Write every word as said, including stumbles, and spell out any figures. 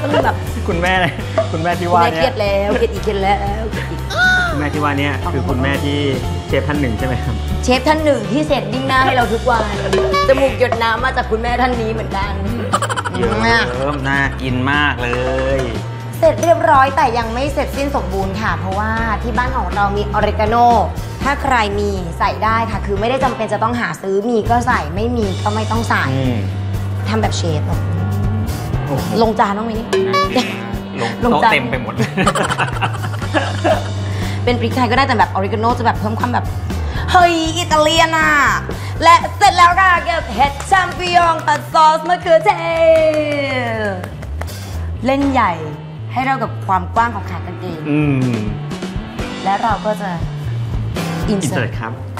ก็เลยแบบคุณแม่เลยคุณแม่ที่ว่าเนี่ยเครียดแล้วเครียดอีกเครียดแล้วคุณแม่ที่ว่าเนี่ยคือคุณแม่ที่เชฟท่านหนึ่งใช่ไหมครับเชฟท่านหนึ่งที่เสร็จดิ้งหน้าให้เราทุกวันจมูกหยดน้ำมาจากคุณแม่ท่านนี้เหมือนกันเยอะน่ากินมากเลยเสร็จเรียบร้อยแต่ยังไม่เสร็จสิ้นสมบูรณ์ค่ะเพราะว่าที่บ้านของเรามีออริกาโนถ้าใครมีใส่ได้ค่ะคือไม่ได้จำเป็นจะต้องหาซื้อมีก็ใส่ไม่มีก็ไม่ต้องใส่ทำแบบเชฟลงจานบ้างไหมนี่ลงโต๊ะเต็มไปหมดเป็นพริกไทยก็ได้แต่แบบออริกาโนจะแบบเพิ่มความแบบเฮ้ยอิตาเลียนอ่ะและเสร็จแล้วค่ะกับเห็ดแชมปิญองผัดซอสมะเขือเทศเล่นใหญ่ให้เรากับความกว้างของขากางเกงและเราก็จะอินเสิร์ตครับ